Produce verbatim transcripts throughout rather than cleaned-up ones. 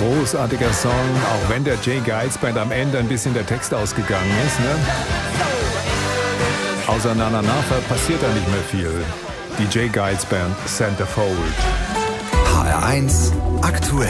Großartiger Song, auch wenn der Jay Giles Band am Ende ein bisschen der Text ausgegangen ist. Ne? Außer Na Na Na passiert da nicht mehr viel. Die Jay Giles Band, Centerfold. H R eins aktuell.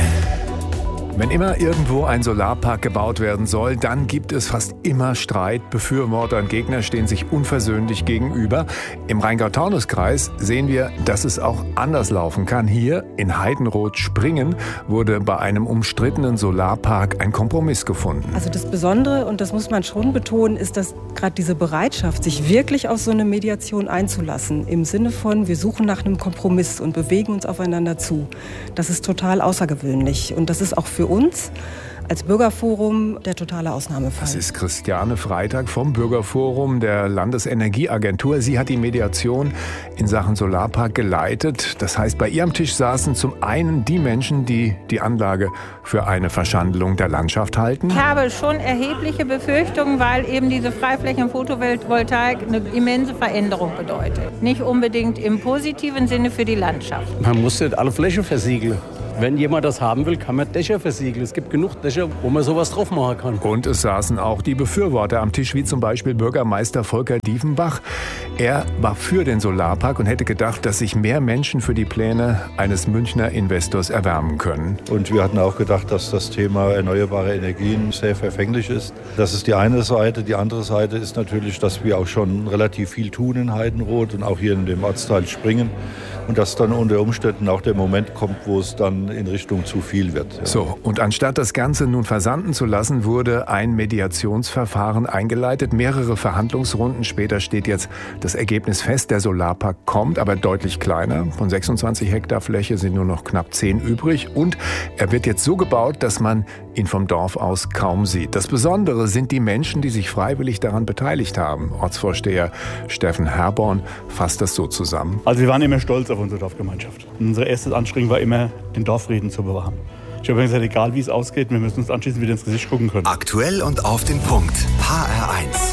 Wenn immer irgendwo ein Solarpark gebaut werden soll, dann gibt es fast immer Streit. Befürworter und Gegner stehen sich unversöhnlich gegenüber. Im Rheingau-Taunus-Kreis sehen wir, dass es auch anders laufen kann. Hier in Heidenroth-Springen wurde bei einem umstrittenen Solarpark ein Kompromiss gefunden. Also das Besondere, und das muss man schon betonen, ist, dass gerade diese Bereitschaft, sich wirklich auf so eine Mediation einzulassen, im Sinne von, wir suchen nach einem Kompromiss und bewegen uns aufeinander zu. Das ist total außergewöhnlich und das ist auch für uns als Bürgerforum der totale Ausnahmefall. Das ist Christiane Freitag vom Bürgerforum der Landesenergieagentur. Sie hat die Mediation in Sachen Solarpark geleitet. Das heißt, bei ihrem Tisch saßen zum einen die Menschen, die die Anlage für eine Verschandelung der Landschaft halten. Ich habe schon erhebliche Befürchtungen, weil eben diese Freiflächen Photovoltaik eine immense Veränderung bedeutet. Nicht unbedingt im positiven Sinne für die Landschaft. Man muss nicht alle Flächen versiegeln. Wenn jemand das haben will, kann man Dächer versiegeln. Es gibt genug Dächer, wo man sowas drauf machen kann. Und es saßen auch die Befürworter am Tisch, wie zum Beispiel Bürgermeister Volker Diefenbach. Er war für den Solarpark und hätte gedacht, dass sich mehr Menschen für die Pläne eines Münchner Investors erwärmen können. Und wir hatten auch gedacht, dass das Thema erneuerbare Energien sehr verfänglich ist. Das ist die eine Seite. Die andere Seite ist natürlich, dass wir auch schon relativ viel tun in Heidenroth und auch hier in dem Ortsteil Springen. Und dass dann unter Umständen auch der Moment kommt, wo es dann in Richtung zu viel wird. Ja. So, und anstatt das Ganze nun versanden zu lassen, wurde ein Mediationsverfahren eingeleitet. Mehrere Verhandlungsrunden später steht jetzt das Ergebnis fest. Der Solarpark kommt, aber deutlich kleiner. Von sechsundzwanzig Hektar Fläche sind nur noch knapp zehn übrig. Und er wird jetzt so gebaut, dass man ihn vom Dorf aus kaum sieht. Das Besondere sind die Menschen, die sich freiwillig daran beteiligt haben. Ortsvorsteher Steffen Herborn fasst das so zusammen. Also wir waren immer stolz auf unsere Dorfgemeinschaft. Und unser erstes Anstrengen war immer, den Dorfrieden zu bewahren. Ich habe gesagt, egal wie es ausgeht, wir müssen uns anschließend wieder ins Gesicht gucken können. Aktuell und auf den Punkt. H R eins.